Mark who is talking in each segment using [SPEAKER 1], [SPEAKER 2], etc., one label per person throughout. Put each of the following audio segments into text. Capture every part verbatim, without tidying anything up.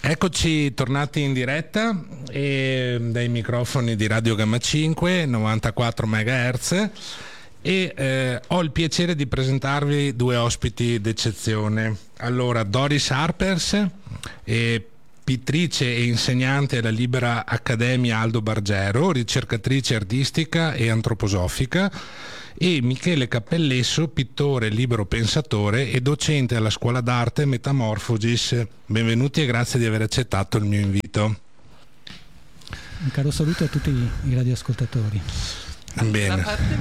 [SPEAKER 1] Eccoci tornati in diretta e dai microfoni di Radio Gamma cinque novantaquattro megahertz e eh, ho il piacere di presentarvi due ospiti d'eccezione. Allora, Doris Harpers, eh, pittrice e insegnante alla Libera Accademia Aldo Bargero, ricercatrice artistica e antroposofica, e Michele Cappellesso, pittore, libero pensatore e docente alla Scuola d'Arte Metamorphosis. Benvenuti e grazie di aver accettato il mio invito.
[SPEAKER 2] Un caro saluto a tutti i radioascoltatori.
[SPEAKER 1] Bene,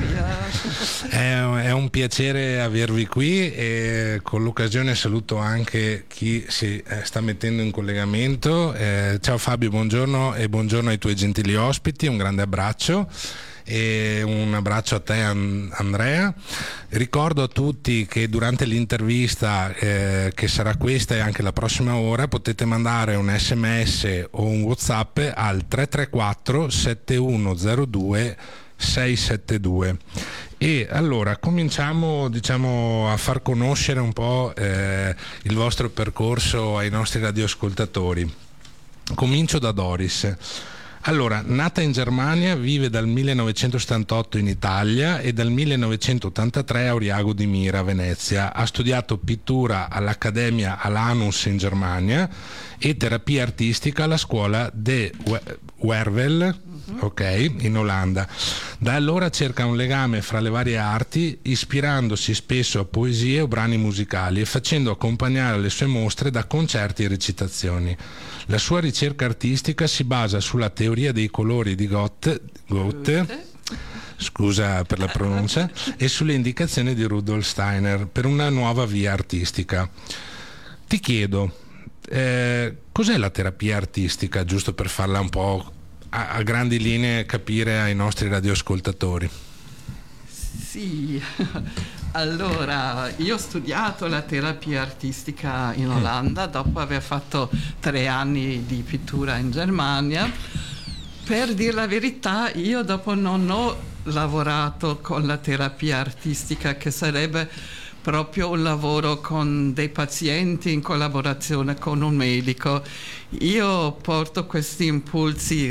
[SPEAKER 1] è, è un piacere avervi qui e con l'occasione saluto anche chi si eh, sta mettendo in collegamento. Eh, ciao Fabio, buongiorno e buongiorno ai tuoi gentili ospiti, un grande abbraccio. E un abbraccio a te Andrea. Ricordo a tutti che durante l'intervista eh, che sarà questa e anche la prossima ora potete mandare un sms o un WhatsApp al tre tre quattro sette uno zero due sei sette due. E allora cominciamo diciamo a far conoscere un po' eh, il vostro percorso ai nostri radioascoltatori. Comincio da Doris. Allora, nata in Germania, vive dal millenovecentosettantotto in Italia e dal millenovecentottantatré a Oriago di Mira, Venezia. Ha studiato pittura all'Accademia Alanus in Germania e terapia artistica alla scuola De Wervel, ok, in Olanda. Da allora cerca un legame fra le varie arti, ispirandosi spesso a poesie o brani musicali e facendo accompagnare le sue mostre da concerti e recitazioni. La sua ricerca artistica si basa sulla teoria dei colori di Goethe, Goethe scusa per la pronuncia, e sulle indicazioni di Rudolf Steiner per una nuova via artistica. Ti chiedo, eh, cos'è la terapia artistica, giusto per farla un po' a, a grandi linee capire ai nostri radioascoltatori?
[SPEAKER 3] Sì, allora io ho studiato la terapia artistica in Olanda dopo aver fatto tre anni di pittura in Germania. Per dire la verità, io dopo non ho lavorato con la terapia artistica, che sarebbe proprio un lavoro con dei pazienti in collaborazione con un medico. Io porto questi impulsi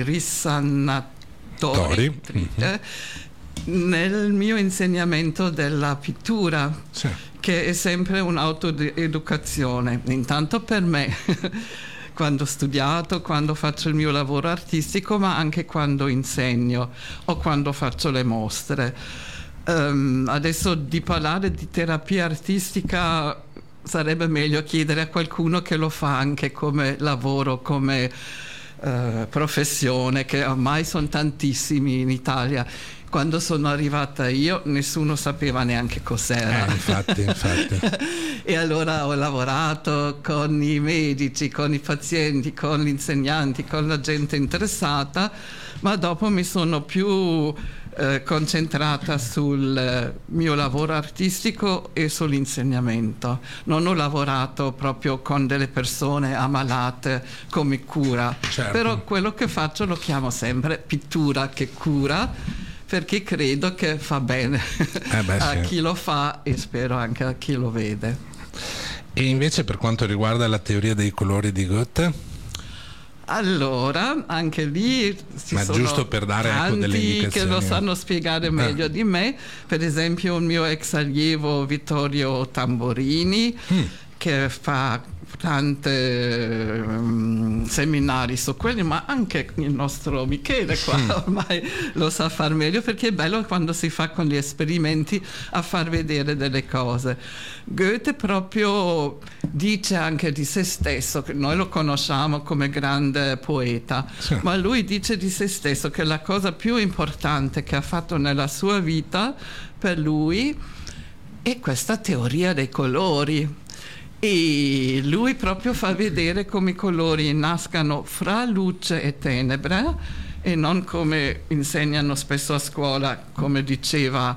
[SPEAKER 3] risanatori mm-hmm. nel mio insegnamento della pittura, sì, che è sempre un'autoeducazione, intanto per me quando ho studiato, quando faccio il mio lavoro artistico, ma anche quando insegno o quando faccio le mostre. Um, adesso di parlare di terapia artistica sarebbe meglio chiedere a qualcuno che lo fa anche come lavoro, come uh, professione, che ormai sono tantissimi in Italia. Quando sono arrivata io nessuno sapeva neanche cos'era.
[SPEAKER 1] Eh, infatti, infatti.
[SPEAKER 3] E allora ho lavorato con i medici, con i pazienti, con gli insegnanti, con la gente interessata, ma dopo mi sono più eh, concentrata sul eh, mio lavoro artistico e sull'insegnamento. Non ho lavorato proprio con delle persone ammalate come cura,
[SPEAKER 1] certo,
[SPEAKER 3] però quello che faccio lo chiamo sempre pittura che cura, perché credo che fa bene
[SPEAKER 1] eh beh,
[SPEAKER 3] a
[SPEAKER 1] sì,
[SPEAKER 3] chi lo fa e spero anche a chi lo vede.
[SPEAKER 1] E invece per quanto riguarda la teoria dei colori di Goethe?
[SPEAKER 3] Allora, anche lì ci
[SPEAKER 1] Ma
[SPEAKER 3] sono
[SPEAKER 1] giusto per dare, ecco, delle
[SPEAKER 3] tanti
[SPEAKER 1] indicazioni,
[SPEAKER 3] che lo sanno spiegare meglio eh. di me. Per esempio un mio ex allievo Vittorio Tamborini, mm. che fa tante um, seminari su quelli, ma anche il nostro Michele qua mm. ormai lo sa far meglio, perché è bello quando si fa con gli esperimenti a far vedere delle cose. Goethe proprio dice anche di se stesso, che noi lo conosciamo come grande poeta, sì, ma lui dice di se stesso che la cosa più importante che ha fatto nella sua vita per lui è questa teoria dei colori. E lui proprio fa vedere come i colori nascano fra luce e tenebra e non come insegnano spesso a scuola, come diceva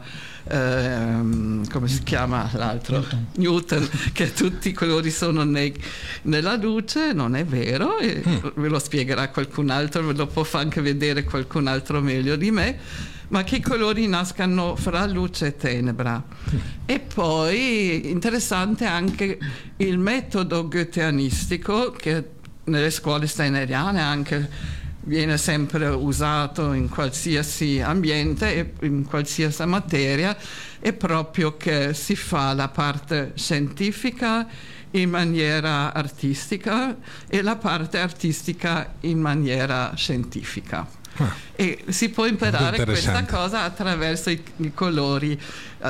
[SPEAKER 3] ehm, come si chiama l'altro? Newton, Newton, che tutti i colori sono nei, nella luce. Non è vero, e mm. ve lo spiegherà qualcun altro, ve lo può anche vedere qualcun altro meglio di me, ma che i colori nascano fra luce e tenebra. Mm. E poi interessante anche il metodo goetheanistico, che nelle scuole steineriane anche viene sempre usato in qualsiasi ambiente e in qualsiasi materia, è proprio che si fa la parte scientifica in maniera artistica e la parte artistica in maniera scientifica. Ah, e si può imparare questa cosa attraverso i, i colori,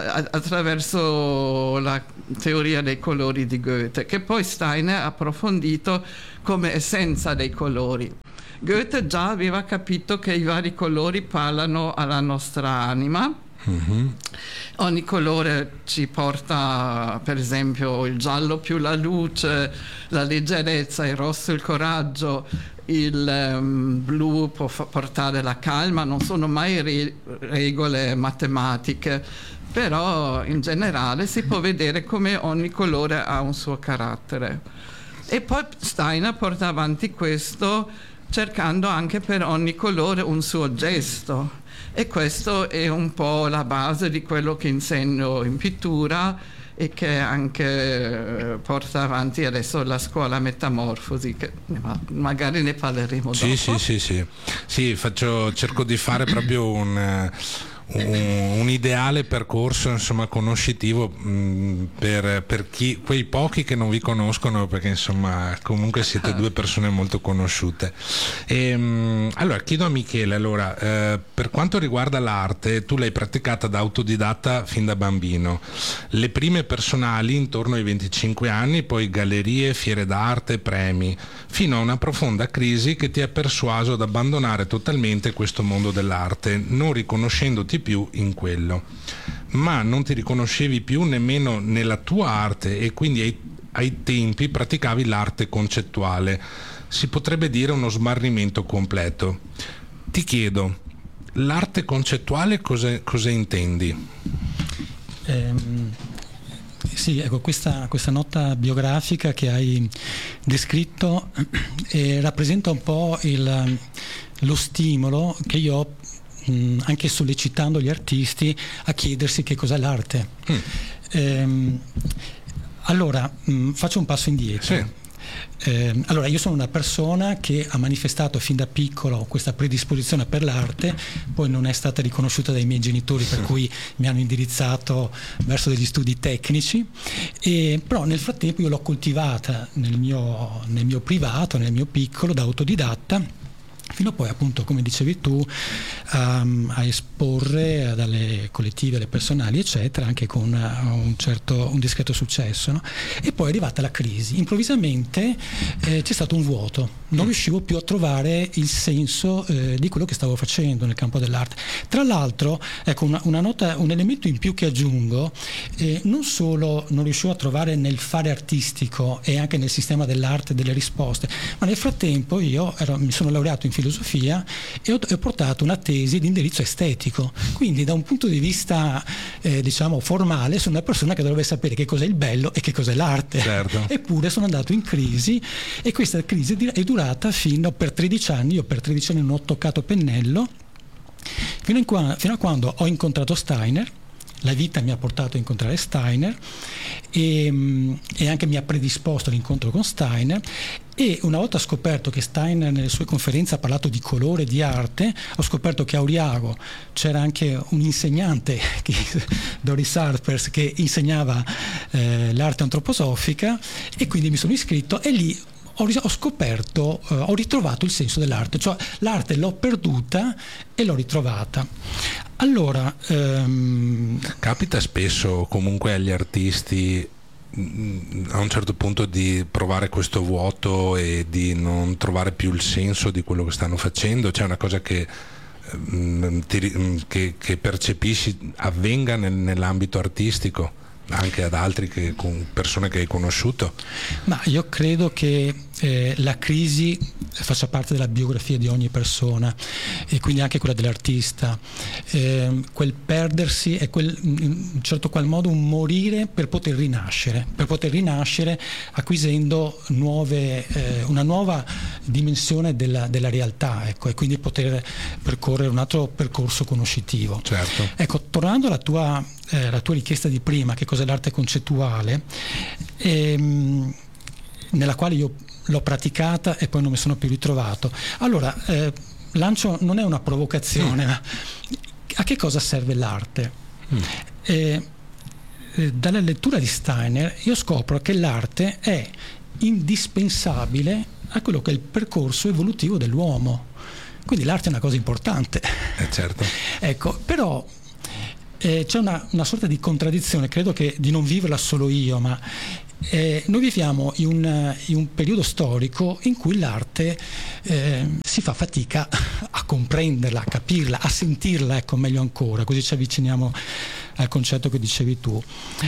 [SPEAKER 3] attraverso la teoria dei colori di Goethe, che poi Steiner ha approfondito come essenza dei colori. Goethe già aveva capito che i vari colori parlano alla nostra anima. Mm-hmm. Ogni colore ci porta, per esempio, il giallo più la luce, la leggerezza, il rosso il coraggio, il um, blu può fa- portare la calma. Non sono mai re- regole matematiche, però in generale si può vedere come ogni colore ha un suo carattere. E poi Steiner porta avanti questo cercando anche per ogni colore un suo gesto, e questo è un po' la base di quello che insegno in pittura e che anche porta avanti adesso la scuola Metamorfosi, che magari ne parleremo
[SPEAKER 1] sì,
[SPEAKER 3] dopo.
[SPEAKER 1] Sì, sì, sì, sì, faccio, cerco di fare proprio un... Un, un ideale percorso, insomma, conoscitivo mh, per, per chi, quei pochi che non vi conoscono, perché insomma comunque siete due persone molto conosciute. E, mh, allora chiedo a Michele, allora, eh, per quanto riguarda l'arte, tu l'hai praticata da autodidatta fin da bambino, le prime personali intorno ai venticinque anni, poi gallerie, fiere d'arte, premi, fino a una profonda crisi che ti ha persuaso ad abbandonare totalmente questo mondo dell'arte, non riconoscendoti più in quello, ma non ti riconoscevi più nemmeno nella tua arte e quindi ai, ai tempi praticavi l'arte concettuale, si potrebbe dire uno smarrimento completo. Ti chiedo, l'arte concettuale cosa, cosa intendi?
[SPEAKER 2] Um... Sì, ecco, questa, questa nota biografica che hai descritto eh, rappresenta un po' il, lo stimolo che io ho, mh, anche sollecitando gli artisti a chiedersi che cos'è l'arte. Mm. Ehm, allora, mh, faccio un passo indietro.
[SPEAKER 1] Sì.
[SPEAKER 2] Eh, allora, io sono una persona che ha manifestato fin da piccolo questa predisposizione per l'arte, poi non è stata riconosciuta dai miei genitori, per cui mi hanno indirizzato verso degli studi tecnici, e, però nel frattempo io l'ho coltivata nel mio, nel mio privato, nel mio piccolo, da autodidatta, fino poi, appunto, come dicevi tu, um, a esporre dalle collettive, alle personali, eccetera, anche con un certo, un discreto successo, no? E poi è arrivata la crisi. Improvvisamente eh, c'è stato un vuoto, non riuscivo più a trovare il senso eh, di quello che stavo facendo nel campo dell'arte. Tra l'altro, ecco, una, una nota, un elemento in più che aggiungo, eh, non solo non riuscivo a trovare nel fare artistico e anche nel sistema dell'arte delle risposte, ma nel frattempo io ero, mi sono laureato in filosofia e ho, ho portato una tesi di indirizzo estetico, quindi da un punto di vista eh, diciamo formale sono una persona che dovrebbe sapere che cos'è il bello e che cos'è l'arte.
[SPEAKER 1] Certo.
[SPEAKER 2] Eppure sono andato in crisi, e questa crisi è durata fino per tredici anni. Io per tredici anni non ho toccato pennello, fino, in qua, fino a quando ho incontrato Steiner. La vita mi ha portato a incontrare Steiner e, e anche mi ha predisposto all'incontro con Steiner, e una volta scoperto che Steiner nelle sue conferenze ha parlato di colore e di arte, ho scoperto che a Auriago c'era anche un insegnante, Doris Harpers, che insegnava eh, l'arte antroposofica, e quindi mi sono iscritto, e lì ho, ho scoperto, eh, ho ritrovato il senso dell'arte, cioè l'arte l'ho perduta e l'ho ritrovata. Allora, ehm...
[SPEAKER 1] capita spesso comunque agli artisti a un certo punto di provare questo vuoto e di non trovare più il senso di quello che stanno facendo? C'è una cosa che, ti, che, che percepisci avvenga nel, nell'ambito artistico, anche ad altri, che, con persone che hai conosciuto?
[SPEAKER 2] Ma io credo che eh, la crisi faccia parte della biografia di ogni persona, e quindi anche quella dell'artista. Eh, quel perdersi è quel, in un certo qual modo un morire per poter rinascere, per poter rinascere acquisendo nuove, eh, una nuova dimensione della, della realtà, ecco, e quindi poter percorrere un altro percorso conoscitivo.
[SPEAKER 1] Certo.
[SPEAKER 2] Ecco, tornando alla tua, eh, alla tua richiesta di prima, che cos'è l'arte concettuale, ehm, nella quale io l'ho praticata e poi non mi sono più ritrovato. Allora, eh, lancio, non è una provocazione, mm. ma a che cosa serve l'arte? Mm. Eh, eh, dalla lettura di Steiner io scopro che l'arte è indispensabile a quello che è il percorso evolutivo dell'uomo. Quindi l'arte è una cosa importante.
[SPEAKER 1] Eh certo.
[SPEAKER 2] Ecco, però eh, c'è una, una sorta di contraddizione, credo che di non viverla solo io, ma eh, noi viviamo in un, in un periodo storico in cui l'arte eh, si fa fatica a comprenderla, a capirla, a sentirla, ecco, meglio ancora, così ci avviciniamo al concetto che dicevi tu.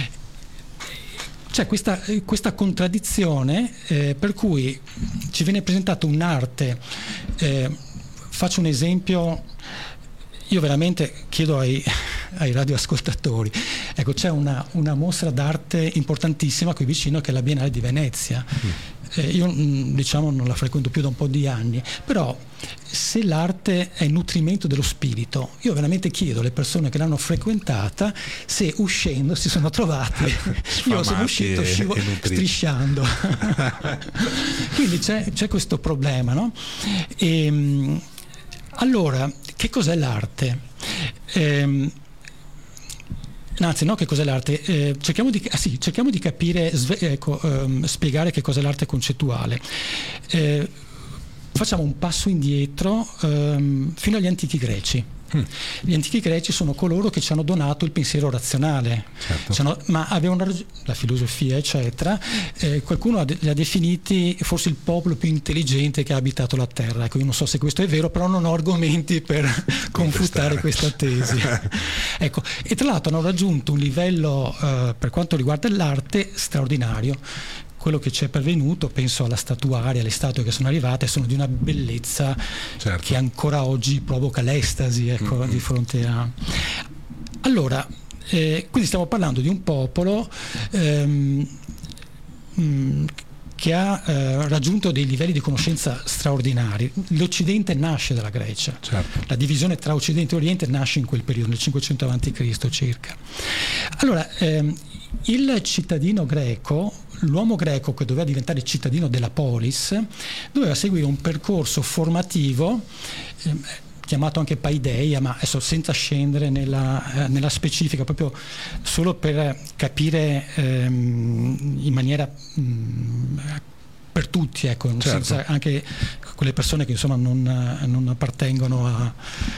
[SPEAKER 2] C'è questa, questa contraddizione eh, per cui ci viene presentata un'arte, eh, faccio un esempio, io veramente chiedo ai, ai radioascoltatori, ecco, c'è una, una mostra d'arte importantissima qui vicino che è la Biennale di Venezia. Mm. Eh, io diciamo non la frequento più da un po' di anni, però se l'arte è nutrimento dello spirito, io veramente chiedo alle persone che l'hanno frequentata se uscendo si sono trovate, io sono uscito scivo- strisciando. Quindi c'è, c'è questo problema, no? E, allora, che cos'è l'arte? Ehm, Anzi, no, che cos'è l'arte? Eh, cerchiamo, di, ah, sì, cerchiamo di capire, sve, ecco, ehm, spiegare che cos'è l'arte concettuale. Eh, facciamo un passo indietro ehm, fino agli antichi greci. Mm. Gli antichi greci sono coloro che ci hanno donato il pensiero razionale, certo. Ci hanno, ma avevano la filosofia, eccetera. Eh, qualcuno ha de- li ha definiti forse il popolo più intelligente che ha abitato la terra. Ecco, io non so se questo è vero, però non ho argomenti per confutare questa tesi. Ecco, e tra l'altro hanno raggiunto un livello eh, per quanto riguarda l'arte straordinario. Quello che ci è pervenuto, penso alla statuaria, alle statue che sono arrivate, sono di una bellezza, certo, che ancora oggi provoca l'estasi, ecco, mm-hmm. di fronte a... Allora, eh, quindi stiamo parlando di un popolo ehm, mh, che ha eh, raggiunto dei livelli di conoscenza straordinari. L'Occidente nasce dalla Grecia, certo. La divisione tra Occidente e Oriente nasce in quel periodo, nel cinquecento avanti Cristo circa. Allora, ehm, il cittadino greco, l'uomo greco che doveva diventare cittadino della polis, doveva seguire un percorso formativo eh, chiamato anche paideia, ma adesso senza scendere nella, eh, nella specifica, proprio solo per capire ehm, in maniera mh, per tutti, ecco, certo. Senza anche quelle persone che insomma non, non appartengono a,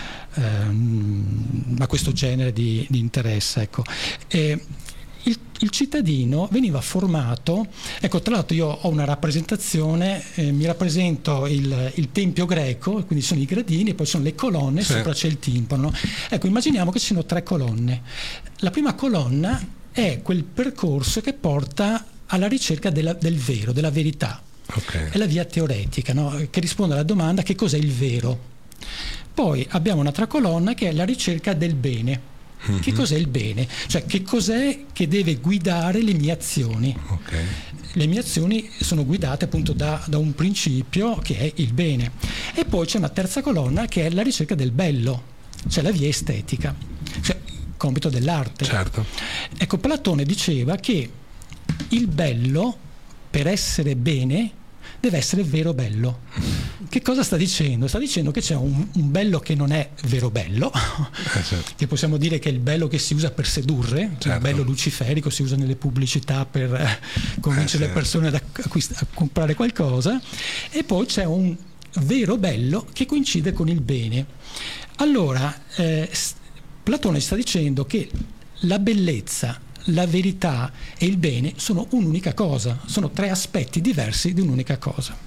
[SPEAKER 2] ehm, a questo genere di, di interesse, ecco. E, Il, il cittadino veniva formato, ecco, tra l'altro io ho una rappresentazione, eh, mi rappresento il, il tempio greco, quindi sono i gradini e poi sono le colonne, sì. Sopra c'è il timpano. Ecco, immaginiamo che ci siano tre colonne. La prima colonna è quel percorso che porta alla ricerca della, del vero, della verità. Okay. È la via teoretica, no? Che risponde alla domanda che cos'è il vero. Poi abbiamo un'altra colonna che è la ricerca del bene. Mm-hmm. Che cos'è il bene? Cioè che cos'è che deve guidare le mie azioni? Okay. Le mie azioni sono guidate appunto da, da un principio che è il bene. E poi c'è una terza colonna che è la ricerca del bello, cioè la via estetica, cioè compito dell'arte. Certo. Ecco, Platone diceva che il bello, per essere bene, deve essere vero bello. Che cosa sta dicendo? Sta dicendo che c'è un, un bello che non è vero bello, eh, certo. Che possiamo dire che è il bello che si usa per sedurre, certo. Il bello luciferico si usa nelle pubblicità per eh, convincere eh, le persone ad acquist- a comprare qualcosa, e poi c'è un vero bello che coincide con il bene. Allora, eh, Platone sta dicendo che la bellezza, la verità e il bene sono un'unica cosa, sono tre aspetti diversi di un'unica cosa.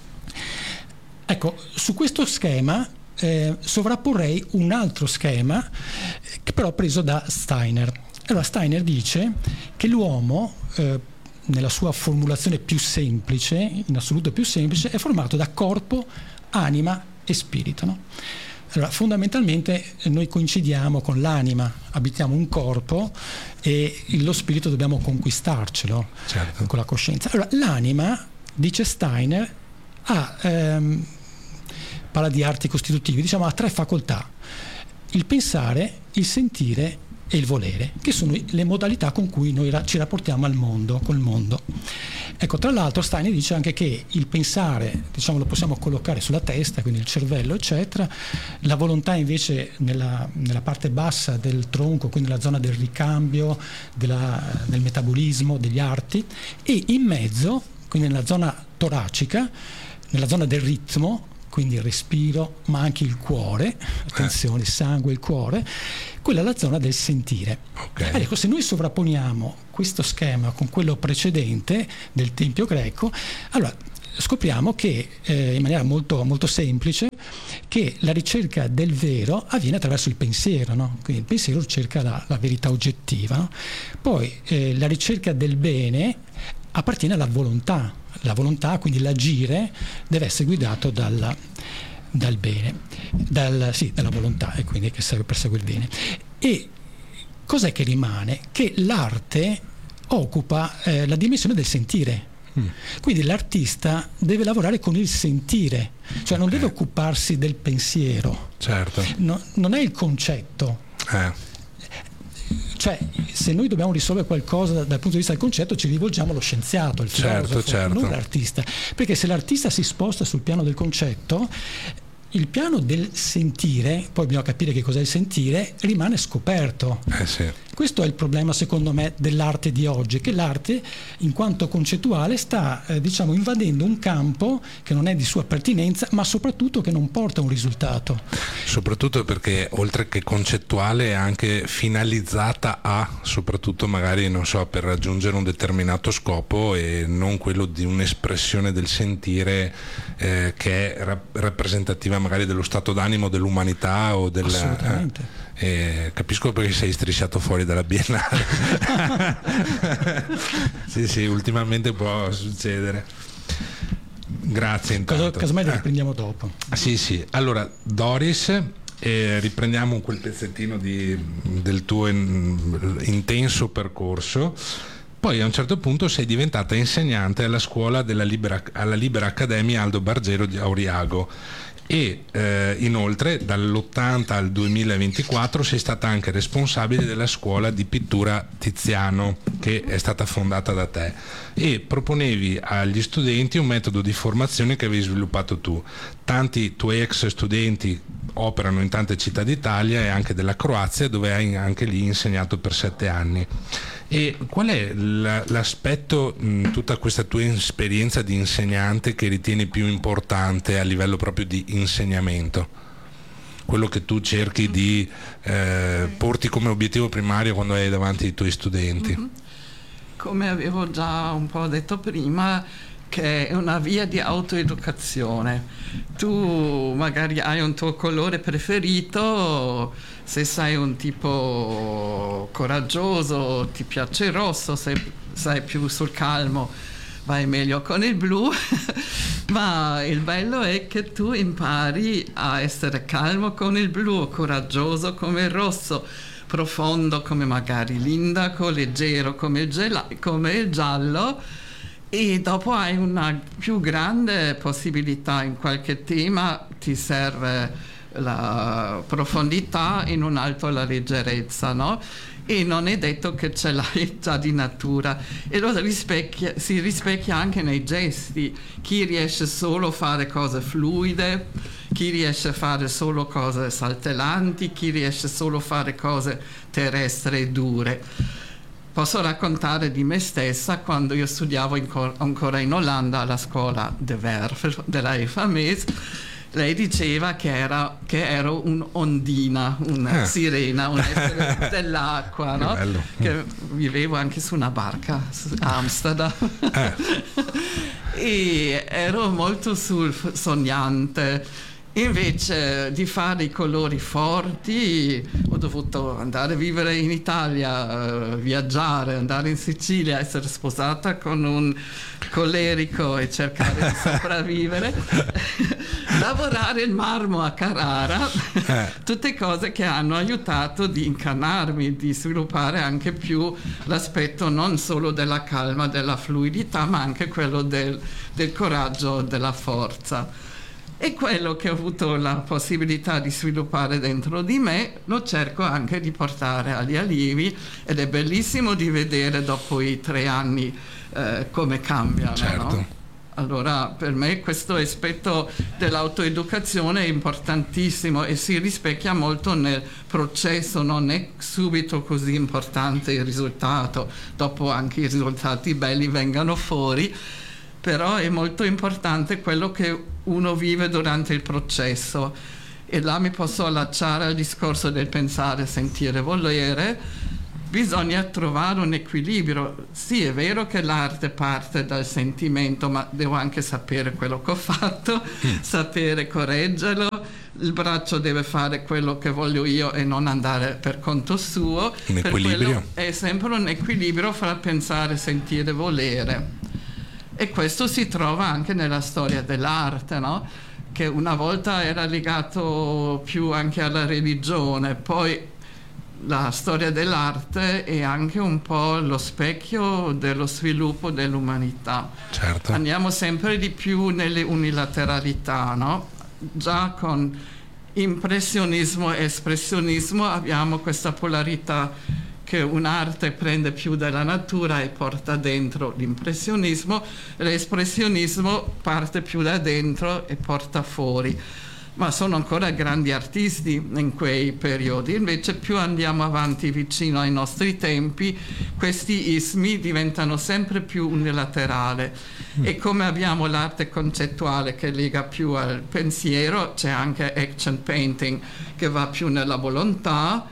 [SPEAKER 2] Ecco, su questo schema eh, sovrapporrei un altro schema eh, che però preso da Steiner. Allora Steiner dice che l'uomo eh, nella sua formulazione più semplice, in assoluto più semplice, è formato da corpo, anima e spirito, no? Allora, fondamentalmente noi coincidiamo con l'anima, abitiamo un corpo e lo spirito dobbiamo conquistarcelo, certo. Con la coscienza. Allora, l'anima, dice Steiner, ha, ehm, parla di arti costitutivi, diciamo ha tre facoltà: il pensare, il sentire e il volere, che sono le modalità con cui noi ra- ci rapportiamo al mondo, col mondo. Ecco, tra l'altro Steiner dice anche che il pensare, diciamo, lo possiamo collocare sulla testa, quindi il cervello, eccetera, la volontà invece nella, nella parte bassa del tronco, quindi nella zona del ricambio, della, del metabolismo, degli arti, e in mezzo, quindi nella zona toracica, nella zona del ritmo, quindi il respiro, ma anche il cuore, attenzione, il sangue, il cuore, quella è la zona del sentire.
[SPEAKER 1] Okay.
[SPEAKER 2] Allora, ecco, se noi sovrapponiamo questo schema con quello precedente del Tempio greco, allora scopriamo che eh, in maniera molto, molto semplice che la ricerca del vero avviene attraverso il pensiero, no? Quindi il pensiero cerca la, la verità oggettiva, no? Poi eh, la ricerca del bene appartiene alla volontà. La volontà, quindi l'agire, deve essere guidato dal, dal bene, dal, sì, dalla volontà, e quindi che serve per seguire il bene. E cos'è che rimane? Che l'arte occupa eh, la dimensione del sentire. Mm. Quindi l'artista deve lavorare con il sentire, cioè non okay. deve occuparsi del pensiero.
[SPEAKER 1] Certo.
[SPEAKER 2] No, non è il concetto.
[SPEAKER 1] Eh.
[SPEAKER 2] Cioè, se noi dobbiamo risolvere qualcosa dal punto di vista del concetto, ci rivolgiamo allo scienziato, al filosofo,
[SPEAKER 1] certo, certo.
[SPEAKER 2] non all'artista. Perché se l'artista si sposta sul piano del concetto, il piano del sentire, poi bisogna capire che cos'è il sentire, rimane scoperto.
[SPEAKER 1] Eh sì.
[SPEAKER 2] Questo è il problema, secondo me, dell'arte di oggi, che l'arte, in quanto concettuale, sta eh, diciamo invadendo un campo che non è di sua pertinenza, ma soprattutto che non porta a un risultato.
[SPEAKER 1] Soprattutto perché oltre che concettuale è anche finalizzata a, soprattutto magari, non so, per raggiungere un determinato scopo e non quello di un'espressione del sentire eh, che è rap- rappresentativa magari dello stato d'animo dell'umanità o del...
[SPEAKER 2] Assolutamente.
[SPEAKER 1] Eh, capisco perché sei strisciato fuori dalla Biennale. Sì, sì, ultimamente può succedere. Grazie intanto.
[SPEAKER 2] Casomai lo riprendiamo eh. dopo.
[SPEAKER 1] Sì, sì. Allora, Doris, eh, riprendiamo quel pezzettino di, del tuo in, intenso percorso. Poi a un certo punto sei diventata insegnante alla scuola della Libera, alla Libera Accademia Aldo Bargero di Auriago. E eh, inoltre dall'ottanta al duemilaventiquattro sei stata anche responsabile della scuola di pittura Tiziano, che è stata fondata da te, e proponevi agli studenti un metodo di formazione che avevi sviluppato tu. Tanti tuoi ex studenti operano in tante città d'Italia e anche della Croazia, dove hai anche lì insegnato per sette anni. E qual è l'aspetto in tutta questa tua esperienza di insegnante che ritieni più importante a livello proprio di insegnamento? Quello che tu cerchi di eh, porti come obiettivo primario quando hai davanti i tuoi studenti?
[SPEAKER 3] Mm-hmm. Come avevo già un po' detto prima, che è una via di autoeducazione. Tu magari hai un tuo colore preferito, se sei un tipo coraggioso ti piace il rosso, se sei più sul calmo vai meglio con il blu, ma il bello è che tu impari a essere calmo con il blu, coraggioso come il rosso, profondo come magari l'indaco, leggero come il, gela- come il giallo, e dopo hai una più grande possibilità in qualche tema, ti serve la profondità, in un altro la leggerezza, no? E non è detto che ce l'hai già di natura, e lo rispecchia, si rispecchia anche nei gesti. Chi riesce solo a fare cose fluide, chi riesce a fare solo cose saltellanti, chi riesce solo a fare cose terrestri e dure. Posso raccontare di me stessa quando io studiavo in cor- ancora in Olanda alla scuola De Werf della E F A M E S. Lei diceva che, era, che ero un'ondina, una eh. sirena, un essere dell'acqua, no?
[SPEAKER 1] Bello.
[SPEAKER 3] Che vivevo anche su una barca a Amsterdam. Eh. E ero molto sul sognante. Invece di fare i colori forti ho dovuto andare a vivere in Italia, uh, viaggiare, andare in Sicilia, essere sposata con un collerico e cercare di sopravvivere, lavorare il marmo a Carrara, eh. tutte cose che hanno aiutato di incanarmi, di sviluppare anche più l'aspetto non solo della calma, della fluidità, ma anche quello del, del coraggio, della forza. E quello che ho avuto la possibilità di sviluppare dentro di me lo cerco anche di portare agli allievi, ed è bellissimo di vedere dopo i tre anni eh, come cambiano.
[SPEAKER 1] Certo.
[SPEAKER 3] No? Allora per me questo aspetto dell'autoeducazione è importantissimo e si rispecchia molto nel processo, non è subito così importante il risultato, dopo anche i risultati belli vengano fuori, però è molto importante quello che uno vive durante il processo. E là mi posso allacciare al discorso del pensare, sentire, volere. Bisogna trovare un equilibrio. Sì, è vero che l'arte parte dal sentimento, ma devo anche sapere quello che ho fatto, mm. sapere correggerlo. Il braccio deve fare quello che voglio io e non andare per conto suo.
[SPEAKER 1] Un
[SPEAKER 3] per
[SPEAKER 1] equilibrio.
[SPEAKER 3] È sempre un equilibrio fra pensare, sentire, volere. E questo si trova anche nella storia dell'arte, no? Che una volta era legato più anche alla religione, poi la storia dell'arte è anche un po' lo specchio dello sviluppo dell'umanità.
[SPEAKER 1] Certo.
[SPEAKER 3] Andiamo sempre di più nelle unilateralità, no? Già con impressionismo e espressionismo abbiamo questa polarità che un'arte prende più dalla natura e porta dentro l'impressionismo, l'espressionismo parte più da dentro e porta fuori. Ma sono ancora grandi artisti in quei periodi. Invece più andiamo avanti vicino ai nostri tempi, questi ismi diventano sempre più unilaterali. Mm. E come abbiamo l'arte concettuale che lega più al pensiero, c'è anche action painting che va più nella volontà.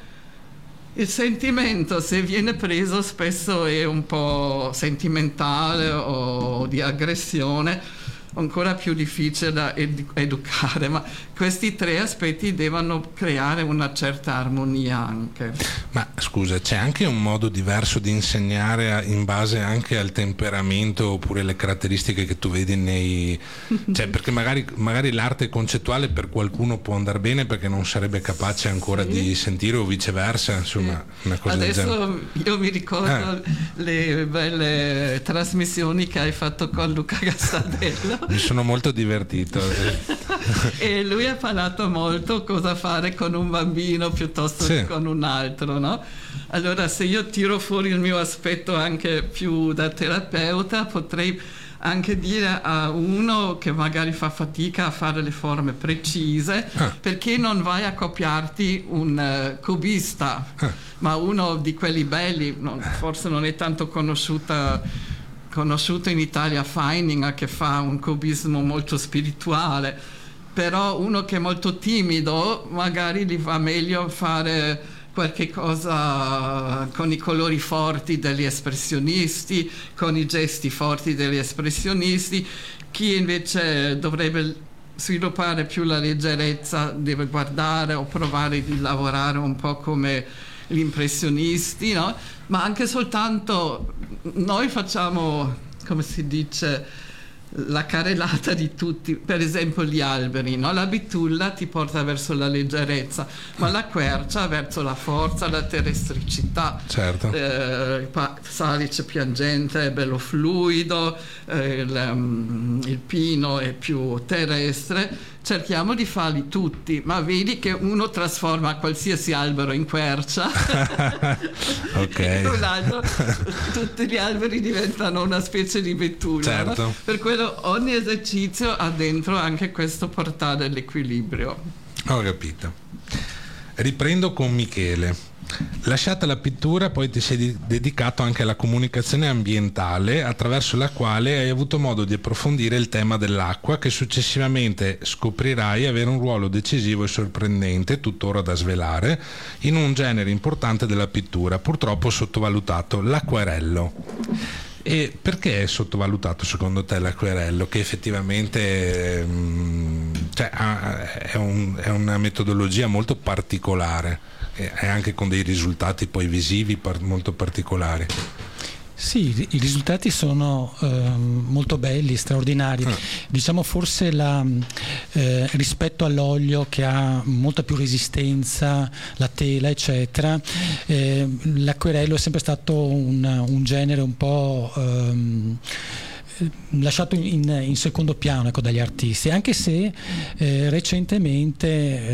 [SPEAKER 3] Il sentimento, se viene preso, spesso è un po' sentimentale o di aggressione, ancora più difficile da ed- educare, ma questi tre aspetti devono creare una certa armonia anche.
[SPEAKER 1] Ma scusa, c'è anche un modo diverso di insegnare a, in base anche al temperamento oppure le caratteristiche che tu vedi nei... cioè perché magari, magari l'arte concettuale per qualcuno può andare bene perché non sarebbe capace ancora sì. di sentire o viceversa, insomma sì. una cosa
[SPEAKER 3] Adesso
[SPEAKER 1] del genere.
[SPEAKER 3] Io mi ricordo
[SPEAKER 1] eh.
[SPEAKER 3] le belle trasmissioni che hai fatto con Luca Gastardello.
[SPEAKER 1] Mi sono molto divertito.
[SPEAKER 3] E lui ha parlato molto cosa fare con un bambino piuttosto sì. che con un altro, no? Allora se io tiro fuori il mio aspetto anche più da terapeuta, potrei anche dire a uno che magari fa fatica a fare le forme precise, ah. perché non vai a copiarti un uh, cubista, ah. ma uno di quelli belli, non, forse non è tanto conosciuta conosciuto in Italia Feininger, che fa un cubismo molto spirituale, però uno che è molto timido magari gli va meglio fare qualche cosa con i colori forti degli espressionisti, con i gesti forti degli espressionisti. Chi invece dovrebbe sviluppare più la leggerezza deve guardare o provare di lavorare un po' come gli impressionisti, no? Ma anche soltanto noi facciamo, come si dice, la carrellata di tutti, per esempio gli alberi, no? La bitulla ti porta verso la leggerezza, ma la quercia verso la forza, la terrestricità.
[SPEAKER 1] Certo.
[SPEAKER 3] Eh, il salice piangente è bello fluido, eh, il, um, il pino è più terrestre. Cerchiamo di farli tutti, ma vedi che uno trasforma qualsiasi albero in quercia
[SPEAKER 1] ok.
[SPEAKER 3] e un altro, tutti gli alberi diventano una specie di betulla,
[SPEAKER 1] certo.
[SPEAKER 3] no? Per quello ogni esercizio ha dentro anche questo portare l'equilibrio.
[SPEAKER 1] Ho capito. Riprendo con Michele. Lasciata la pittura, poi ti sei dedicato anche alla comunicazione ambientale, attraverso la quale hai avuto modo di approfondire il tema dell'acqua, che successivamente scoprirai avere un ruolo decisivo e sorprendente, tuttora da svelare, in un genere importante della pittura, purtroppo sottovalutato, l'acquerello. E perché è sottovalutato secondo te l'acquerello, che effettivamente mh, cioè, è, un, è una metodologia molto particolare e anche con dei risultati poi visivi par- molto particolari?
[SPEAKER 2] Sì, i risultati sono eh, molto belli, straordinari. Ah. Diciamo forse la, eh, rispetto all'olio, che ha molta più resistenza, la tela eccetera, eh, l'acquerello è sempre stato un, un genere un po' ehm, lasciato in, in secondo piano, ecco, dagli artisti, anche se eh, recentemente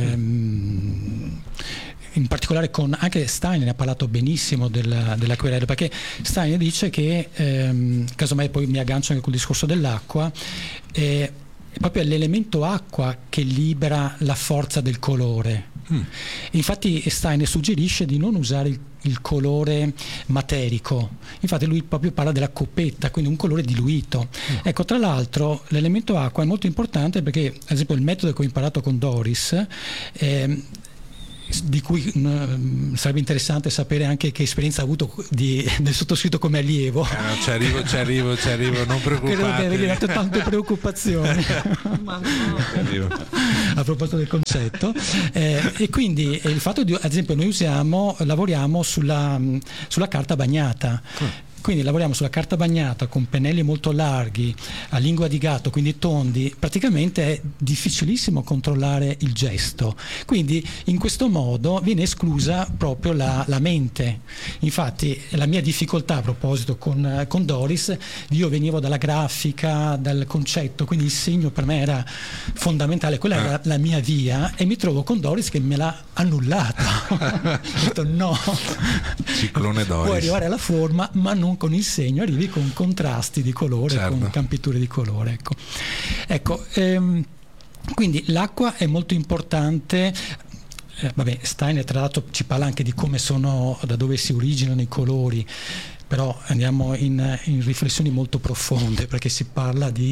[SPEAKER 2] ehm, in particolare con anche Steiner ne ha parlato benissimo della, dell'acquerello, perché Steiner dice che ehm, casomai poi mi aggancio anche col discorso dell'acqua, eh, è proprio l'elemento acqua che libera la forza del colore. Mm. Infatti Steiner suggerisce di non usare il, il colore materico, infatti lui proprio parla della coppetta, quindi un colore diluito. Mm. Ecco, tra l'altro l'elemento acqua è molto importante perché, ad esempio, il metodo che ho imparato con Doris, eh, di cui mh, sarebbe interessante sapere anche che esperienza ha avuto di, del sottoscritto come allievo.
[SPEAKER 1] Eh no, ci arrivo, ci arrivo, ci arrivo, non preoccupatevi.
[SPEAKER 2] Credo che avete dato tante preoccupazioni.
[SPEAKER 3] Ma no.
[SPEAKER 2] A proposito del concetto. Eh, e quindi eh, il fatto di, ad esempio, noi usiamo, lavoriamo sulla, sulla carta bagnata. Mm. Quindi lavoriamo sulla carta bagnata con pennelli molto larghi, a lingua di gatto, quindi tondi, praticamente è difficilissimo controllare il gesto, quindi in questo modo viene esclusa proprio la, la mente. Infatti la mia difficoltà, a proposito, con, con Doris, io venivo dalla grafica, dal concetto, quindi il segno per me era fondamentale, quella era la mia via, e mi trovo con Doris che me l'ha annullata. Ho detto no,
[SPEAKER 1] ciclone Doris,
[SPEAKER 2] puoi arrivare alla forma ma non con il segno, arrivi con contrasti di colore, certo, con campiture di colore, ecco, ecco ehm, quindi l'acqua è molto importante. Eh, vabbè, Steiner tra l'altro ci parla anche di come sono, da dove si originano i colori, però andiamo in, in riflessioni molto profonde, perché si parla di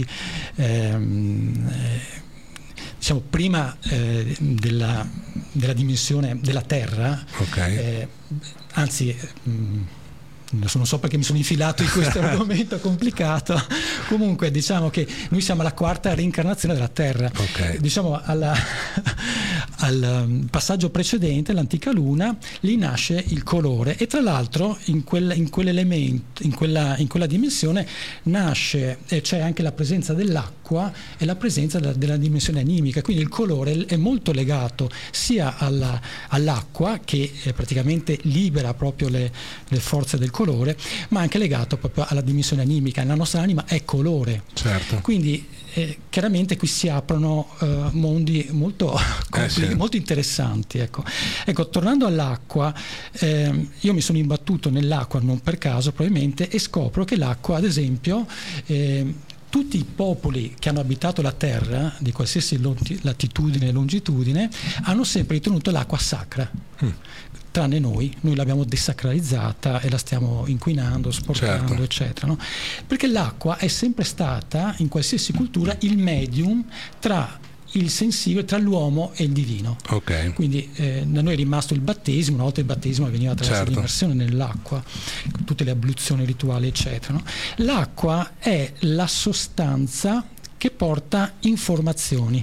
[SPEAKER 2] ehm, eh, diciamo prima eh, della, della dimensione della Terra,
[SPEAKER 1] okay.
[SPEAKER 2] eh, anzi mh, adesso non so perché mi sono infilato in questo argomento complicato, comunque diciamo che noi siamo alla quarta reincarnazione della Terra,
[SPEAKER 1] okay.
[SPEAKER 2] Diciamo alla, al passaggio precedente, l'antica luna, lì nasce il colore, e tra l'altro in, quel, in quell'elemento, in quella, in quella dimensione nasce, e c'è anche la presenza dell'acqua e la presenza della, della dimensione animica, quindi il colore è molto legato sia alla, all'acqua, che eh, praticamente libera proprio le, le forze del colore, ma anche legato proprio alla dimensione animica. La nostra anima è colore,
[SPEAKER 1] certo.
[SPEAKER 2] Quindi eh, chiaramente qui si aprono eh, mondi molto, compli- eh sì. molto interessanti, ecco. Ecco, tornando all'acqua, eh, io mi sono imbattuto nell'acqua non per caso probabilmente, e scopro che l'acqua, ad esempio, eh, tutti i popoli che hanno abitato la terra di qualsiasi latitudine e longitudine hanno sempre ritenuto l'acqua sacra. Mm. Tranne noi, noi l'abbiamo desacralizzata e la stiamo inquinando, sporcando, certo, eccetera, no? Perché l'acqua è sempre stata, in qualsiasi cultura, il medium tra il sensibile, tra l'uomo e il divino.
[SPEAKER 1] Okay.
[SPEAKER 2] Quindi eh, da noi è rimasto il battesimo, una volta il battesimo avveniva attraverso, certo, l'immersione nell'acqua, tutte le abluzioni rituali, eccetera, no? L'acqua è la sostanza che porta informazioni.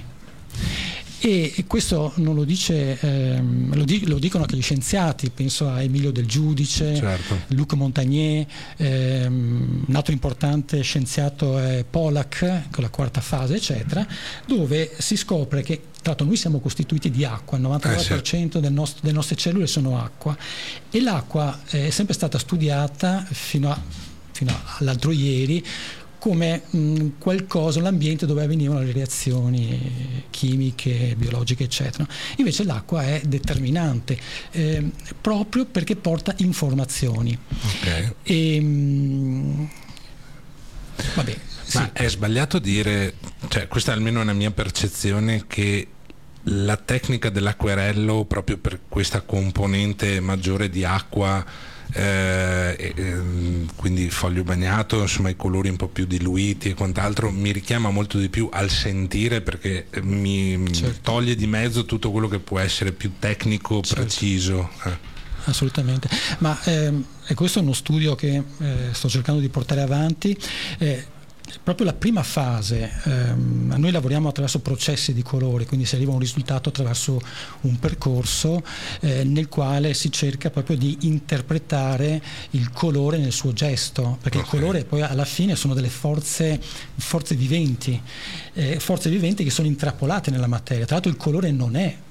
[SPEAKER 2] E questo non lo dice, ehm, lo, di, lo dicono anche gli scienziati, penso a Emilio Del Giudice, certo, Luc Montagnier, ehm, un altro importante scienziato è Pollack, con la quarta fase, eccetera, dove si scopre che, tra l'altro, noi siamo costituiti di acqua, il novantanove per cento eh, sì. del nostro, delle nostre cellule sono acqua, e l'acqua è sempre stata studiata fino, a, fino all'altro ieri come mh, qualcosa, l'ambiente dove avvenivano le reazioni chimiche, biologiche, eccetera. Invece l'acqua è determinante, eh, proprio perché porta informazioni.
[SPEAKER 1] Okay.
[SPEAKER 2] E, mh, vabbè, sì.
[SPEAKER 1] Ma è sbagliato dire, cioè questa è almeno una mia percezione, che la tecnica dell'acquerello, proprio per questa componente maggiore di acqua, Eh, eh, quindi foglio bagnato, insomma i colori un po' più diluiti e quant'altro, mi richiama molto di più al sentire, perché mi, certo, toglie di mezzo tutto quello che può essere più tecnico, certo, preciso. Eh.
[SPEAKER 2] Assolutamente, ma ehm, e questo è uno studio che eh, sto cercando di portare avanti. Eh, proprio la prima fase, ehm, noi lavoriamo attraverso processi di colore, quindi si arriva a un risultato attraverso un percorso eh, nel quale si cerca proprio di interpretare il colore nel suo gesto, perché okay, il colore poi alla fine sono delle forze, forze viventi, eh, forze viventi che sono intrappolate nella materia. Tra l'altro il colore non è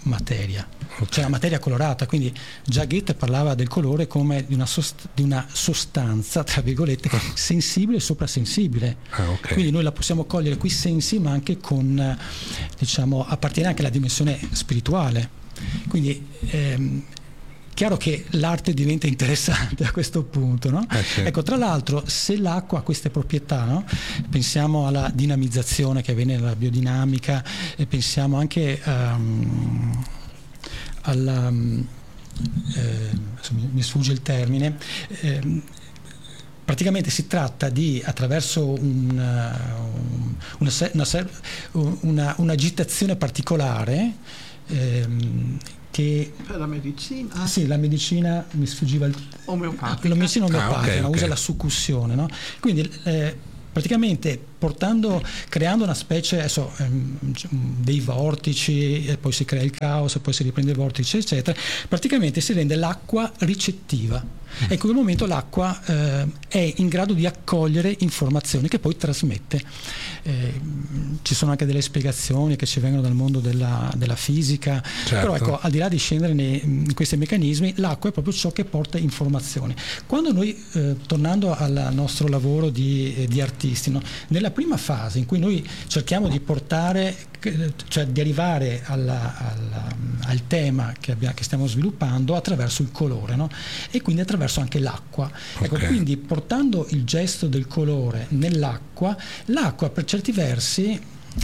[SPEAKER 2] materia, okay. Cioè la materia colorata, quindi già Goethe parlava del colore come di una, sost- di una sostanza, tra virgolette, sensibile e soprasensibile,
[SPEAKER 1] ah, okay.
[SPEAKER 2] Quindi noi la possiamo cogliere qui sensi, ma anche con, diciamo, appartiene anche alla dimensione spirituale, quindi ehm, chiaro che l'arte diventa interessante a questo punto, no?
[SPEAKER 1] Eh sì.
[SPEAKER 2] Ecco, tra l'altro, se l'acqua ha queste proprietà, no? Pensiamo alla dinamizzazione che avviene nella biodinamica, e pensiamo anche um, alla um, eh, mi, mi sfugge il termine, eh, praticamente si tratta di, attraverso un, una, una, una, un'agitazione particolare, ehm, che
[SPEAKER 3] per la medicina?
[SPEAKER 2] Sì, la medicina mi sfuggiva il
[SPEAKER 3] omeopatica.
[SPEAKER 2] La medicina omeopatica,
[SPEAKER 1] ah, okay, okay.
[SPEAKER 2] Usa la succussione, no? Quindi eh, praticamente portando, creando una specie adesso, ehm, dei vortici, e poi si crea il caos, e poi si riprende il vortice, eccetera, praticamente si rende l'acqua ricettiva. E in quel momento l'acqua eh, è in grado di accogliere informazioni che poi trasmette. Eh, ci sono anche delle spiegazioni che ci vengono dal mondo della, della fisica,
[SPEAKER 1] certo.
[SPEAKER 2] Però ecco, al di là di scendere nei, in questi meccanismi, l'acqua è proprio ciò che porta informazioni. Quando noi, eh, tornando al nostro lavoro di, eh, di artisti, no? Nella prima fase in cui noi cerchiamo di portare, cioè di arrivare alla, alla, al tema che, abbiamo, che stiamo sviluppando attraverso il colore, no? E quindi attraverso anche l'acqua.
[SPEAKER 1] Okay.
[SPEAKER 2] Ecco, quindi portando il gesto del colore nell'acqua, l'acqua per certi versi,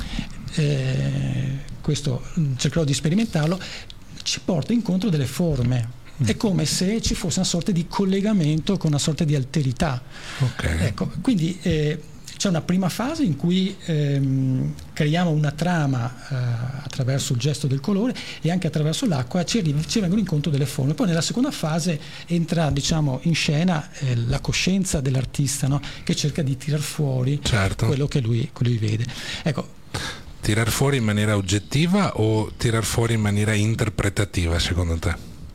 [SPEAKER 2] eh, questo cercherò di sperimentarlo, ci porta incontro delle forme. È come se ci fosse una sorta di collegamento con una sorta di alterità.
[SPEAKER 1] Okay.
[SPEAKER 2] Ecco, quindi eh, c'è una prima fase in cui ehm, creiamo una trama eh, attraverso il gesto del colore, e anche attraverso l'acqua ci, arriva, ci vengono incontro delle forme. Poi nella seconda fase entra, diciamo, in scena eh, la coscienza dell'artista, no? Che cerca di tirar fuori, certo, quello che lui, che lui vede. Ecco.
[SPEAKER 1] Tirar fuori in maniera oggettiva o tirar fuori in maniera interpretativa, secondo te?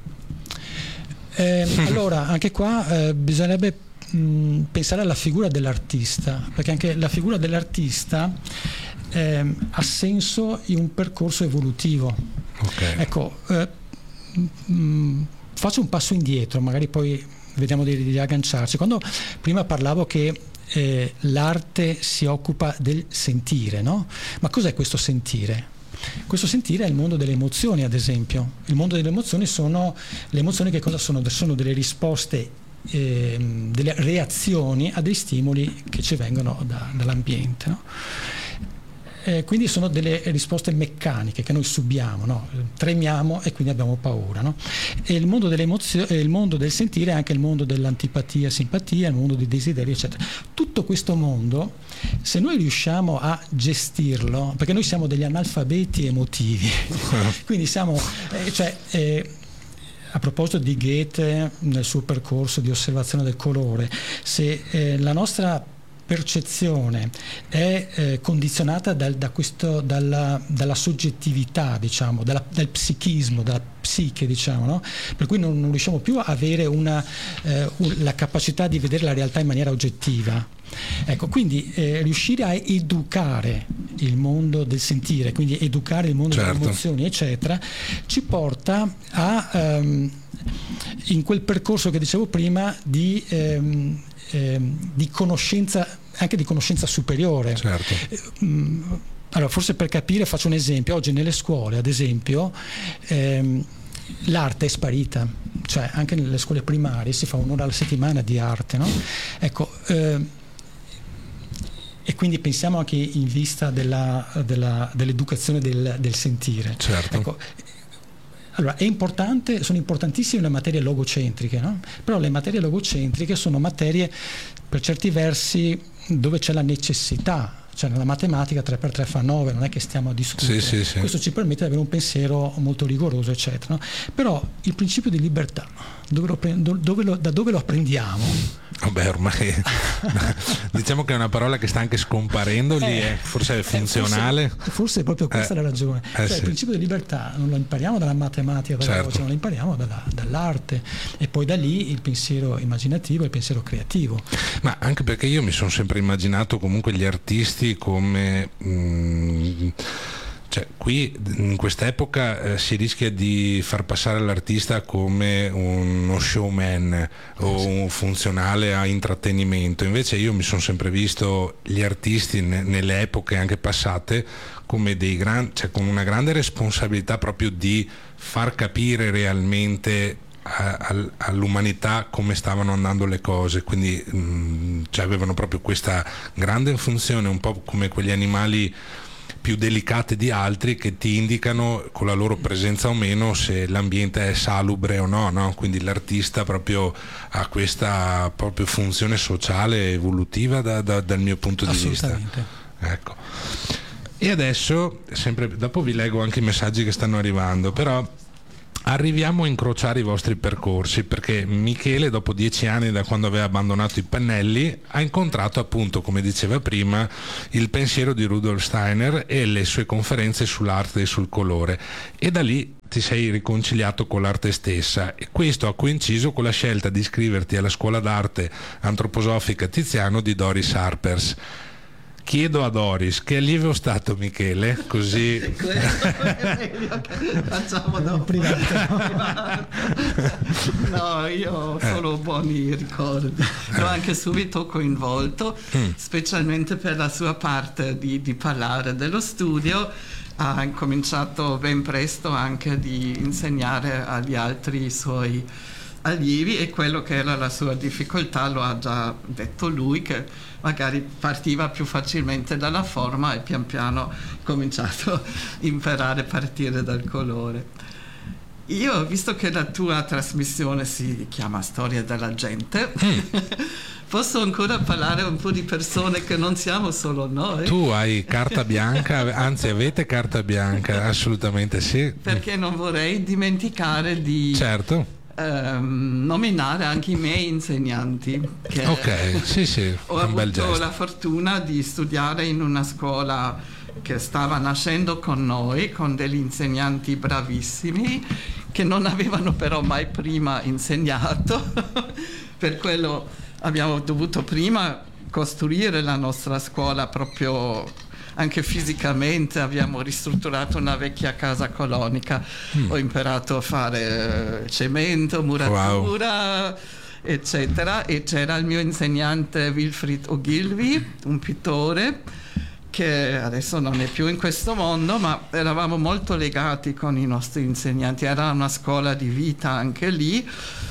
[SPEAKER 2] Eh, allora, anche qua eh, bisognerebbe mh, pensare alla figura dell'artista, perché anche la figura dell'artista eh, ha senso in un percorso evolutivo.
[SPEAKER 1] Okay.
[SPEAKER 2] Ecco, eh, mh, faccio un passo indietro, magari poi vediamo di, di agganciarci. Quando prima parlavo che eh, l'arte si occupa del sentire, no? Ma cos'è questo sentire? Questo sentire è il mondo delle emozioni, ad esempio. Il mondo delle emozioni sono le emozioni, che cosa sono? Sono delle risposte, eh, delle reazioni a dei stimoli che ci vengono da, dall'ambiente, no? Eh, quindi sono delle risposte meccaniche che noi subiamo, no? Tremiamo e quindi abbiamo paura, no? E il mondo delle emozioni, il mondo del sentire è anche il mondo dell'antipatia, simpatia, il mondo dei desideri, eccetera. Tutto questo mondo, se noi riusciamo a gestirlo, perché noi siamo degli analfabeti emotivi, quindi siamo, eh, cioè, eh, a proposito di Goethe nel suo percorso di osservazione del colore, se eh, la nostra percezione è eh, condizionata dal, da questo, dalla, dalla soggettività, diciamo, dalla, dal psichismo, dalla psiche, diciamo, no? Per cui non, non riusciamo più a avere una, eh, un, la capacità di vedere la realtà in maniera oggettiva. Ecco, quindi eh, riuscire a educare il mondo del sentire, quindi educare il mondo, certo, delle emozioni, eccetera, ci porta a um, in quel percorso che dicevo prima di um, di conoscenza, anche di conoscenza superiore.
[SPEAKER 1] Certo.
[SPEAKER 2] Allora, forse per capire faccio un esempio. Oggi nelle scuole, ad esempio, ehm, l'arte è sparita, cioè anche nelle scuole primarie si fa un'ora alla settimana di arte, no? Ecco, eh, e quindi pensiamo anche in vista della, della, dell'educazione del, del sentire.
[SPEAKER 1] Certo.
[SPEAKER 2] Ecco, allora, è importante, sono importantissime le materie logocentriche, no? Però le materie logocentriche sono materie, per certi versi, dove c'è la necessità. Cioè nella matematica tre per tre fa nove, non è che stiamo a discutere.
[SPEAKER 1] Sì, sì, sì.
[SPEAKER 2] Questo ci permette di avere un pensiero molto rigoroso, eccetera, no? Però il principio di libertà, dove lo, dove lo, da dove lo apprendiamo?
[SPEAKER 1] Vabbè, ormai diciamo che è una parola che sta anche scomparendo lì, eh, forse è funzionale.
[SPEAKER 2] Forse, forse è proprio questa eh, la ragione.
[SPEAKER 1] Eh,
[SPEAKER 2] cioè,
[SPEAKER 1] sì.
[SPEAKER 2] Il principio di libertà non lo impariamo dalla matematica, dalla
[SPEAKER 1] certo,
[SPEAKER 2] voce, non lo impariamo dalla, dall'arte, e poi da lì il pensiero immaginativo e il pensiero creativo.
[SPEAKER 1] Ma anche perché io mi sono sempre immaginato comunque gli artisti come mh, cioè qui in quest'epoca eh, si rischia di far passare l'artista come uno showman o un funzionale a intrattenimento. Invece io mi sono sempre visto gli artisti ne, nelle epoche anche passate come dei gran, cioè con una grande responsabilità proprio di far capire realmente a, a, all'umanità come stavano andando le cose, quindi mh, cioè avevano proprio questa grande funzione, un po' come quegli animali più delicate di altri che ti indicano con la loro presenza o meno se l'ambiente è salubre o no, no? Quindi l'artista proprio ha questa proprio funzione sociale evolutiva da, da, dal mio punto di vista. Ecco. E adesso, sempre dopo vi leggo anche i messaggi che stanno arrivando, però arriviamo a incrociare i vostri percorsi, perché Michele, dopo dieci anni da quando aveva abbandonato i pennelli, ha incontrato appunto, come diceva prima, il pensiero di Rudolf Steiner e le sue conferenze sull'arte e sul colore, e da lì ti sei riconciliato con l'arte stessa, e questo ha coinciso con la scelta di iscriverti alla scuola d'arte antroposofica Tiziano di Doris Harpers. Chiedo a Doris che allievo è stato Michele, così
[SPEAKER 3] facciamo dopo. No, io ho solo buoni ricordi. L'ho anche subito coinvolto, mm. specialmente per la sua parte di, di parlare dello studio. Ha incominciato ben presto anche di insegnare agli altri suoi allievi, e quello che era la sua difficoltà lo ha già detto lui, che magari partiva più facilmente dalla forma e pian piano ha cominciato a imparare a partire dal colore. Io, visto che la tua trasmissione si chiama Storia della gente, mm. posso ancora parlare un po' di persone che non siamo solo noi.
[SPEAKER 1] Tu hai carta bianca, anzi avete carta bianca, assolutamente sì.
[SPEAKER 3] Perché non vorrei dimenticare di...
[SPEAKER 1] Certo.
[SPEAKER 3] Um, nominare anche i miei insegnanti, che
[SPEAKER 1] ok, sì sì,
[SPEAKER 3] ho
[SPEAKER 1] un bel
[SPEAKER 3] avuto
[SPEAKER 1] gesto.
[SPEAKER 3] la fortuna di studiare in una scuola che stava nascendo con noi, con degli insegnanti bravissimi che non avevano però mai prima insegnato. Per quello abbiamo dovuto prima costruire la nostra scuola proprio anche fisicamente. Abbiamo ristrutturato una vecchia casa colonica, mm. ho imparato a fare cemento, muratura, wow. eccetera, e c'era il mio insegnante Wilfried Ogilvy, un pittore che adesso non è più in questo mondo, ma eravamo molto legati con i nostri insegnanti, era una scuola di vita anche lì.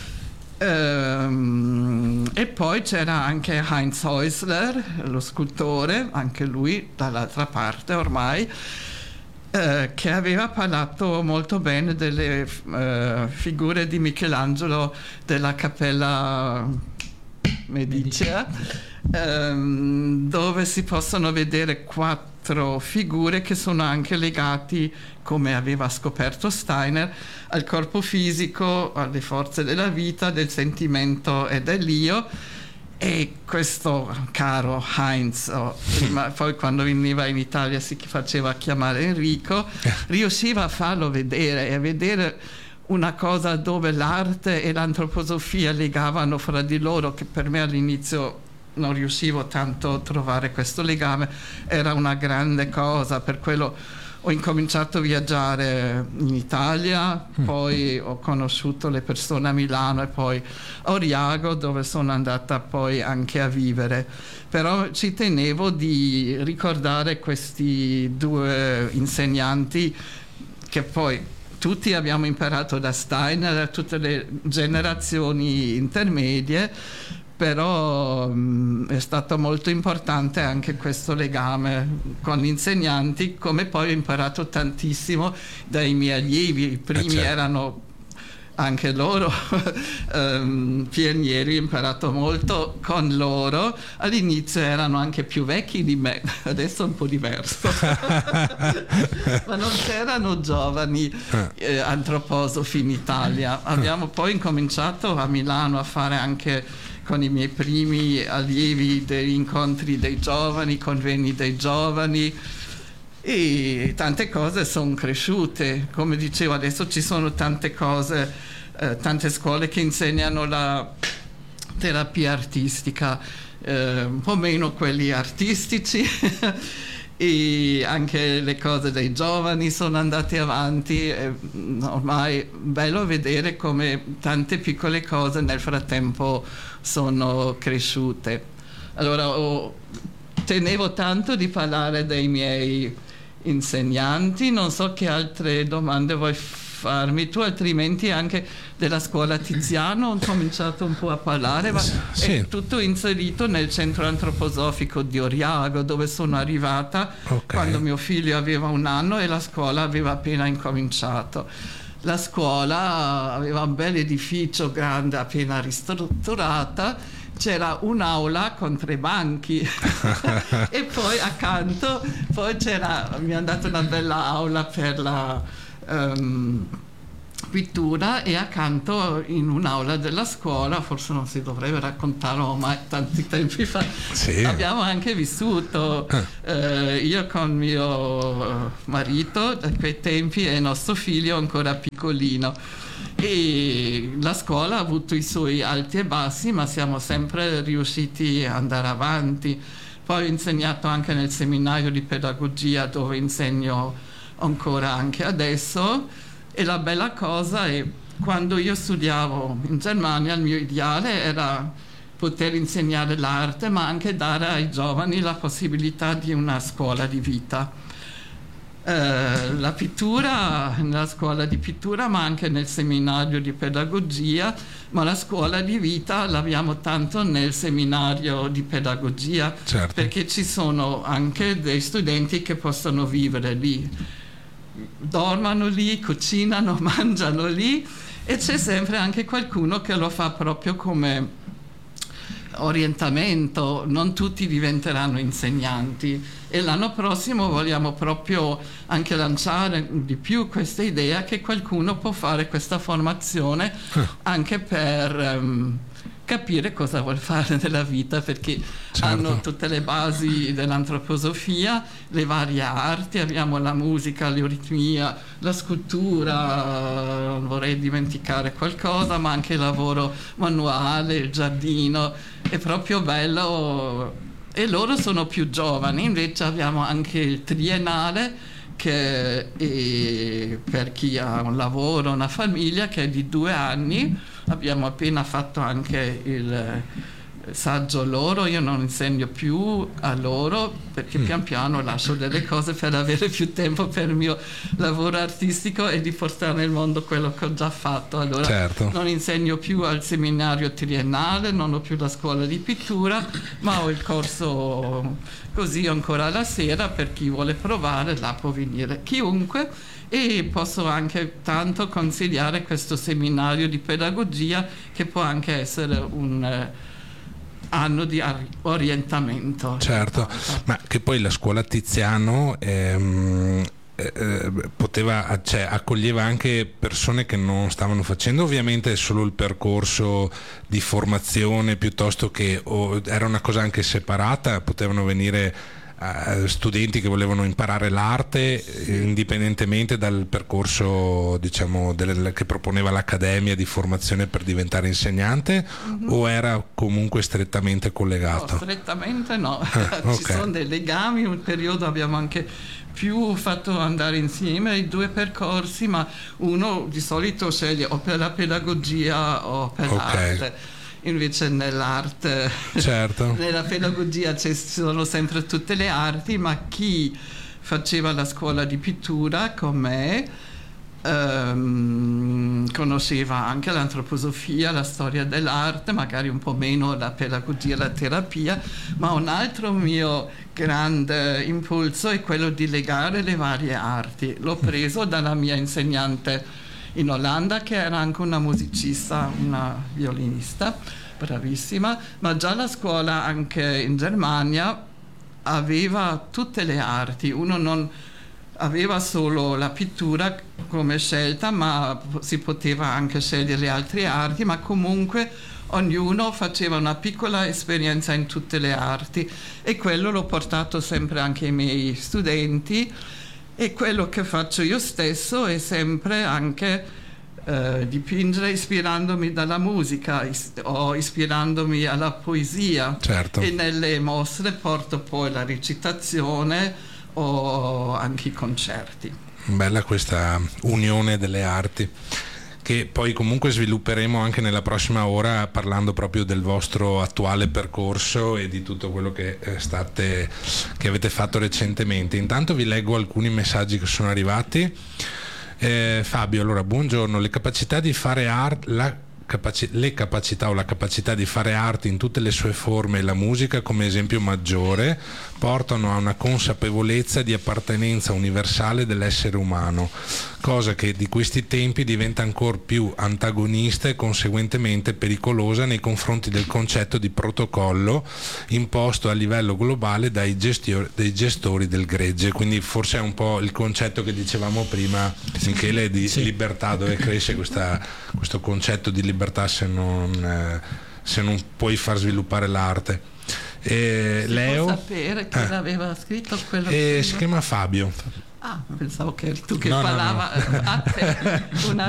[SPEAKER 3] Ehm, e poi c'era anche Heinz Häusler, lo scultore, anche lui dall'altra parte ormai, eh, che aveva parlato molto bene delle eh, figure di Michelangelo della Cappella Medicea, ehm, dove si possono vedere quattro figure che sono anche legati, come aveva scoperto Steiner, al corpo fisico, alle forze della vita, del sentimento e dell'io. E questo caro Heinz, oh, prima, poi quando veniva in Italia si faceva chiamare Enrico, riusciva a farlo vedere e a vedere una cosa dove l'arte e l'antroposofia legavano fra di loro, che per me all'inizio non riuscivo tanto a trovare questo legame. Era una grande cosa, per quello ho incominciato a viaggiare in Italia, mm. poi ho conosciuto le persone a Milano e poi a Oriago, dove sono andata poi anche a vivere. Però ci tenevo di ricordare questi due insegnanti che poi tutti abbiamo imparato da Steiner, da tutte le generazioni intermedie, però mh, è stato molto importante anche questo legame con gli insegnanti, come poi ho imparato tantissimo dai miei allievi. I primi eh certo. erano anche loro um, pionieri, ho imparato molto con loro. All'inizio erano anche più vecchi di me, adesso è un po' diverso. Ma non c'erano giovani eh, antroposofi in Italia. Abbiamo poi incominciato a Milano a fare anche con i miei primi allievi degli incontri dei giovani, convegni dei giovani, e tante cose sono cresciute. Come dicevo, adesso ci sono tante cose, eh, tante scuole che insegnano la terapia artistica, eh, un po' meno quelli artistici e anche le cose dei giovani sono andate avanti, e ormai è bello vedere come tante piccole cose nel frattempo sono cresciute. Allora oh, tenevo tanto di parlare dei miei insegnanti, non so che altre domande vuoi farmi tu, altrimenti anche della scuola Tiziano ho cominciato un po' a parlare, ma sì. È tutto inserito nel centro antroposofico di Oriago, dove sono arrivata okay. quando mio figlio aveva un anno e la scuola aveva appena incominciato. La scuola aveva un bel edificio grande appena ristrutturata, c'era un'aula con tre banchi e poi accanto poi c'era, mi hanno dato una bella aula per la Um, pittura, e accanto in un'aula della scuola, forse non si dovrebbe raccontare ormai tanti tempi fa, sì. abbiamo anche vissuto ah. eh, io con mio marito da quei tempi e nostro figlio ancora piccolino, e la scuola ha avuto i suoi alti e bassi, ma siamo sempre riusciti ad andare avanti. Poi ho insegnato anche nel seminario di pedagogia, dove insegno ancora anche adesso, e la bella cosa è quando io studiavo in Germania il mio ideale era poter insegnare l'arte, ma anche dare ai giovani la possibilità di una scuola di vita. Eh, la pittura nella scuola di pittura, ma anche nel seminario di pedagogia, ma la scuola di vita l'abbiamo tanto nel seminario di pedagogia, certo. perché ci sono anche dei studenti che possono vivere lì, dormono lì, cucinano, mangiano lì, e c'è sempre anche qualcuno che lo fa proprio come orientamento. Non tutti diventeranno insegnanti, e l'anno prossimo vogliamo proprio anche lanciare di più questa idea che qualcuno può fare questa formazione anche per um, capire cosa vuol fare nella vita, perché certo. hanno tutte le basi dell'antroposofia, le varie arti, abbiamo la musica, l'euritmia, la scultura, non vorrei dimenticare qualcosa, ma anche il lavoro manuale, il giardino, è proprio bello. E loro sono più giovani, invece abbiamo anche il triennale, che è per chi ha un lavoro, una famiglia, che è di due anni. Abbiamo appena fatto anche il saggio loro, io non insegno più a loro perché mm. pian piano lascio delle cose per avere più tempo per il mio lavoro artistico e di portare nel mondo quello che ho già fatto. Allora certo. non insegno più al seminario triennale, non ho più la scuola di pittura, ma ho il corso così ancora la sera, per chi vuole provare là può venire chiunque. E posso anche tanto consigliare questo seminario di pedagogia, che può anche essere un eh, anno di orientamento.
[SPEAKER 1] Certo, ma che poi la scuola Tiziano ehm, eh, poteva, cioè, accoglieva anche persone che non stavano facendo ovviamente solo il percorso di formazione, piuttosto che o era una cosa anche separata, potevano venire studenti che volevano imparare l'arte indipendentemente dal percorso, diciamo, del, che proponeva l'accademia di formazione per diventare insegnante, mm-hmm. o era comunque strettamente collegato?
[SPEAKER 3] No, strettamente no, ah, ci okay. sono dei legami. In un periodo abbiamo anche più fatto andare insieme i due percorsi, ma uno di solito sceglie o per la pedagogia o per okay. l'arte. Invece nell'arte, certo. nella pedagogia ci sono sempre tutte le arti, ma chi faceva la scuola di pittura con me ehm, conosceva anche l'antroposofia, la storia dell'arte, magari un po' meno la pedagogia, la terapia, ma un altro mio grande impulso è quello di legare le varie arti. L'ho preso dalla mia insegnante in Olanda, che era anche una musicista, una violinista bravissima, ma già la scuola anche in Germania aveva tutte le arti. Uno non aveva solo la pittura come scelta, ma si poteva anche scegliere le altre arti, ma comunque ognuno faceva una piccola esperienza in tutte le arti, e quello l'ho portato sempre anche ai miei studenti. E quello che faccio io stesso è sempre anche eh, dipingere ispirandomi dalla musica is- o ispirandomi alla poesia.
[SPEAKER 1] Certo.
[SPEAKER 3] E nelle mostre porto poi la recitazione o anche i concerti.
[SPEAKER 1] Bella questa unione delle arti, che poi comunque svilupperemo anche nella prossima ora, parlando proprio del vostro attuale percorso e di tutto quello che state che avete fatto recentemente. Intanto vi leggo alcuni messaggi che sono arrivati. eh, Fabio, allora, buongiorno. Le capacità di fare arte la Capaci- le capacità o la capacità di fare arte in tutte le sue forme e la musica come esempio maggiore portano a una consapevolezza di appartenenza universale dell'essere umano, cosa che di questi tempi diventa ancora più antagonista e conseguentemente pericolosa nei confronti del concetto di protocollo imposto a livello globale dai gestori, dai gestori del gregge. Quindi forse è un po' il concetto che dicevamo prima, Michele, di sì. libertà, dove cresce questa, questo concetto di libertà se non, eh, se non puoi far sviluppare l'arte. E
[SPEAKER 3] si
[SPEAKER 1] Leo
[SPEAKER 3] può sapere chi eh. l'aveva scritto quello
[SPEAKER 1] eh, si chiama Fabio.
[SPEAKER 3] Ah, pensavo che tu che
[SPEAKER 1] no,
[SPEAKER 3] parlava
[SPEAKER 1] no, no.
[SPEAKER 3] a te una